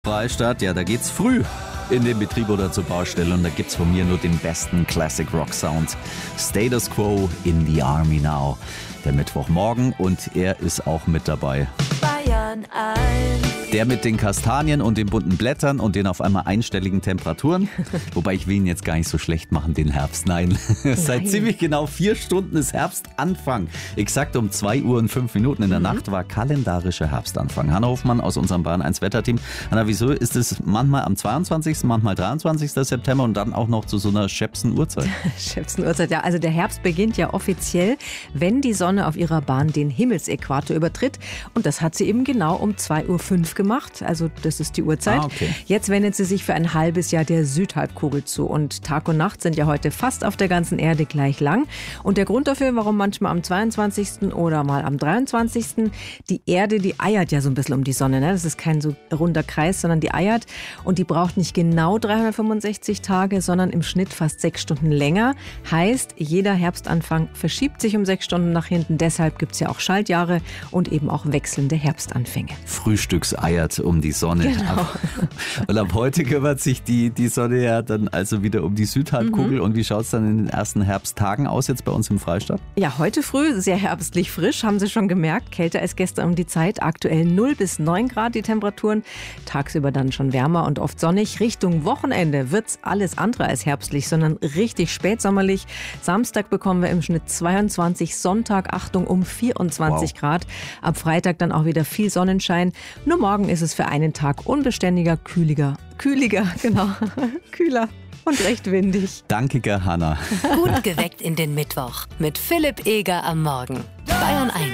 Freistadt, ja, da geht's früh in den Betrieb oder zur Baustelle und da gibt's von mir nur den besten Classic Rock Sound. Status Quo in the Army Now. Der Mittwochmorgen und er ist auch mit dabei. Bayern 1. Der mit den Kastanien und den bunten Blättern und den auf einmal einstelligen Temperaturen. Wobei ich will ihn jetzt gar nicht so schlecht machen, den Herbst. Nein, seit ziemlich genau 4 Stunden ist Herbstanfang. Exakt um 2 Uhr und 5 Minuten in der Nacht war kalendarischer Herbstanfang. Hanna Hofmann aus unserem Bayern 1 Wetterteam. Hanna, wieso ist es manchmal am 22., manchmal 23. September und dann auch noch zu so einer schäpsen Uhrzeit? Schäpsen Uhrzeit, ja. Also der Herbst beginnt ja offiziell, wenn die Sonne auf ihrer Bahn den Himmelsäquator übertritt. Und das hat sie eben genau um 2.05 Uhr gemacht. Also das ist die Uhrzeit. Okay. Jetzt wendet sie sich für ein halbes Jahr der Südhalbkugel zu. Und Tag und Nacht sind ja heute fast auf der ganzen Erde gleich lang. Und der Grund dafür, warum manchmal am 22. oder mal am 23. die Erde, die eiert ja so ein bisschen um die Sonne. Ne? Das ist kein so runder Kreis, sondern die eiert. Und die braucht nicht genau 365 Tage, sondern im Schnitt fast 6 Stunden länger. Heißt, jeder Herbstanfang verschiebt sich um 6 Stunden nach hinten. Deshalb gibt es ja auch Schaltjahre und eben auch wechselnde Herbstanfänge. Frühstückseiert um die Sonne. Genau. Und ab heute kümmert sich die Sonne ja dann also wieder um die Südhalbkugel. Und wie schaut es dann in den ersten Herbsttagen aus jetzt bei uns im Freistaat? Ja, heute früh sehr herbstlich frisch, haben Sie schon gemerkt. Kälter als gestern um die Zeit. Aktuell 0 bis 9 Grad die Temperaturen. Tagsüber dann schon wärmer und oft sonnig. Richtung Wochenende wird's alles andere als herbstlich, sondern richtig spätsommerlich. Samstag bekommen wir im Schnitt 22, Sonntag, Achtung, um 24 Grad. Ab Freitag dann auch wieder viel Sonnenschein. Nur morgen ist es für einen Tag unbeständiger, kühliger, genau, kühler und recht windig. Danke, Hanna. Gut geweckt in den Mittwoch mit Philipp Eger am Morgen. Bayern 1.